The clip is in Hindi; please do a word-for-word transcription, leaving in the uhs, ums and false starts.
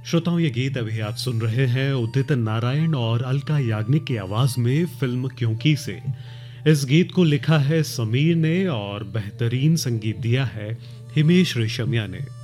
श्रोताओं, ये गीत अभी आप सुन रहे हैं उदित नारायण और अलका याग्निक की आवाज में फिल्म क्योंकि से। इस गीत को लिखा है समीर ने और बेहतरीन संगीत दिया है हिमेश रेशमिया ने।